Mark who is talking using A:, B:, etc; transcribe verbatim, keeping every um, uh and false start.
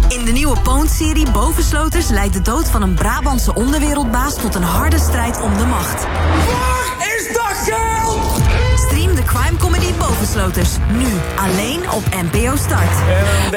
A: In de nieuwe Poont-serie Bovensloters leidt de dood van een Brabantse onderwereldbaas tot een harde strijd om de macht.
B: Waar is dat geld?
A: Stream de crime comedy Bovensloters nu alleen op N P O Start.
B: En